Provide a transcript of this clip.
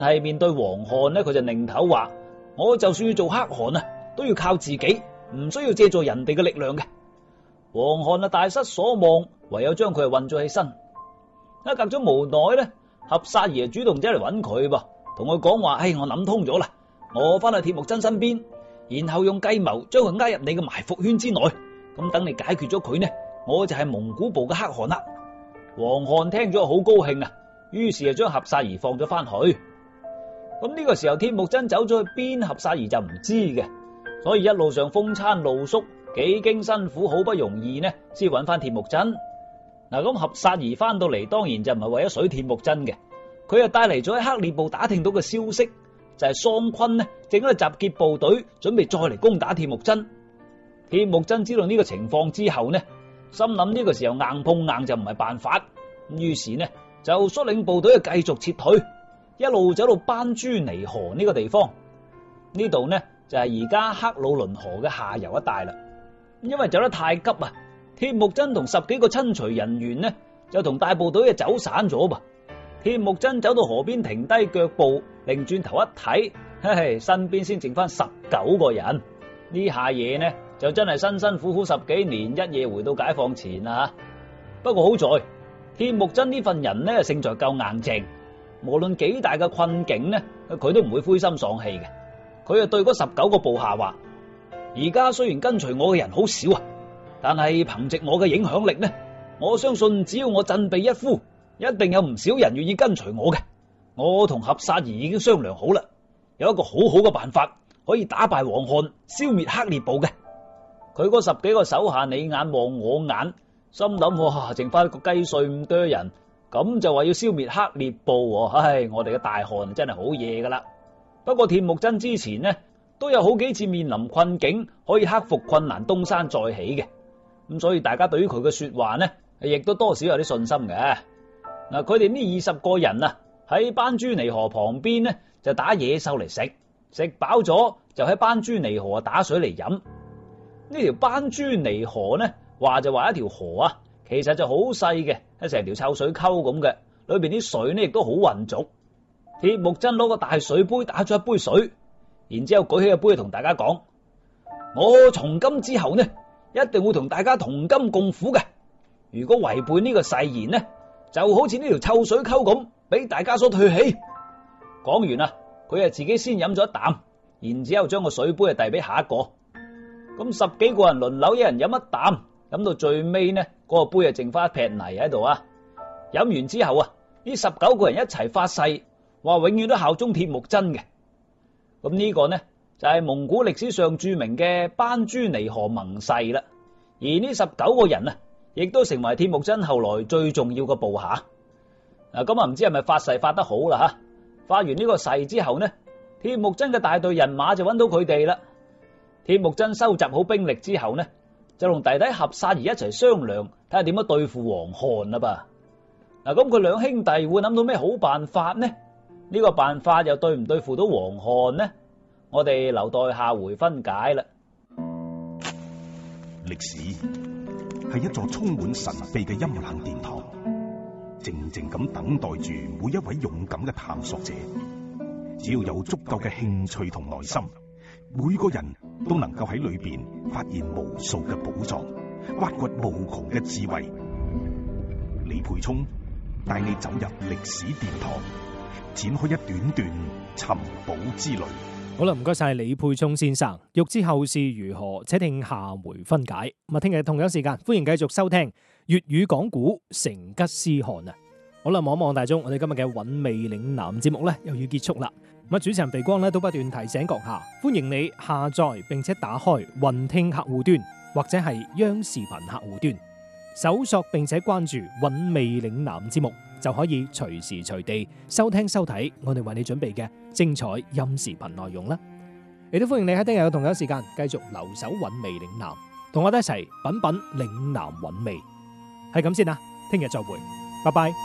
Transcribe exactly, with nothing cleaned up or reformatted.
係面對黃漢呢，佢就擰頭話：我就算要做可汗啊，都要靠自己，唔需要借助人哋嘅力量嘅。黃漢啊大失所望，唯有將佢運咗起身。一隔咗無耐呢，合薩兒主動走嚟揾佢噃，同佢講話：唉，我諗通咗啦，我翻去鐵木真身邊，然後用計謀將佢呃入你嘅埋伏圈之內。咁等你解決咗佢呢，我就係蒙古部嘅可汗啦。黃漢聽咗好高興啊，於是就將合薩兒放咗翻去。咁呢個時候鐵木真走咗去邊，合薩兒就唔知嘅，所以一路上風餐露宿，幾經辛苦，好不容易呢先揾翻鐵木真。嗱，咁合薩兒翻到嚟，當然就唔係為咗水鐵木真嘅，佢又帶嚟咗喺克烈部打聽到嘅消息，就係桑昆呢正喺度集結部隊，準備再嚟攻打鐵木真。鐵木真知道呢個情況之後呢，心諗呢個時候硬碰硬就唔係辦法，於是呢就率領部隊繼續撤退，一路走到班朱尼河呢個地方。呢度呢就係而家克魯倫河嘅下游一帶啦。因為走得太急啊，鐵木真同十幾個親隨人員呢就同大部隊就走散咗噃。鐵木真走到河邊停低腳步，擰轉頭一睇，嘿嘿，身邊先剩翻十九個人。呢下嘢呢就真係辛辛苦苦十幾年，一夜回到解放前啊！不過好在鐵木真呢份人呢勝在夠硬淨，無論幾大嘅困境呢，佢都唔會灰心喪氣嘅。佢啊對嗰十九個部下話：而家雖然跟隨我嘅人好少啊，但係憑藉我嘅影響力呢，我相信只要我振臂一呼，一定有唔少人願意跟隨我嘅。我同合薩兒已經商量好啦，有一個好好嘅辦法可以打敗黃漢，消滅克烈部嘅。佢嗰十幾個手下你眼望我眼，心諗哇，剩翻一個雞碎咁多人，咁就話要消滅克烈部，唉，我哋嘅大汗真係好嘢噶啦。不過鐵木真之前呢都有好幾次面臨困境，可以克服困難東山再起嘅，咁所以大家對於佢嘅說話呢，亦都多少有啲信心嘅。嗱，佢哋呢二十個人啊，喺班朱尼河旁邊呢就打野獸嚟食，食飽咗就喺班朱尼河打水嚟飲。呢條班朱尼河呢，話就話一條河啊，其實就好細嘅，係成條臭水溝咁嘅，裏邊啲水呢亦都好渾濁。鐵木真攞個大水杯打咗一杯水，然之後舉起個杯同大家講：我從今之後呢，一定會同大家同甘共苦嘅。如果違背呢個誓言呢，就好似呢條臭水溝咁，俾大家所唾棄。講完啦，佢啊自己先飲咗一啖，然之後將個水杯啊遞俾下一個。咁十幾個人輪流，一人飲一啖，飲到最尾呢，嗰個杯啊剩翻一撇泥喺度啊。飲完之後啊，呢十九個人一齊發誓，話永遠都效忠鐵木真嘅。咁呢個呢就係蒙古歷史上著名嘅班朱尼河盟誓啦。而呢十九個人啊，亦都成為鐵木真後來最重要嘅部下。嗱，咁啊唔知係咪發誓發得好啦吓？發完呢個誓之後呢，鐵木真嘅大隊人馬就揾到佢哋啦。鐵木真收集好兵力之後呢，就同弟弟合薩兒一齊商量，睇下點樣對付黃漢啦噃。嗱，咁佢兩兄弟會諗到咩好辦法呢？呢個辦法又對唔對付到黃漢呢？我哋留待下回分解啦。 歷史係一座充滿神秘嘅陰冷殿堂，靜靜咁等待住每一位勇敢嘅探索者。只要有足夠嘅興趣同耐心，每個人都能夠喺裏邊發現無數嘅寶藏，挖掘無窮嘅智慧。李培聰帶你走入歷史殿堂，展開一段段尋寶之旅。 好啦，唔該晒李沛聰先生。欲知後事如何，且聽下回分解。咁啊，聽日同樣時間，歡迎繼續收聽粵語講古成吉思汗啊！好啦，望一望大鐘，我哋今日嘅韻味嶺南節目咧又要結束啦。咁啊，主持人肥光咧都不斷提醒閣下，歡迎你下載並且打開雲聽客戶端或者係央視頻客戶端，搜索並且關注韻味嶺南節目，就可以隨時隨地收聽收睇我哋為你準備嘅精彩音視頻內容啦。亦都歡迎你喺聽日嘅同樣時間繼續留守韻味嶺南，同我哋一齊品品嶺南韻味。係咁先啦，聽日再會，拜拜。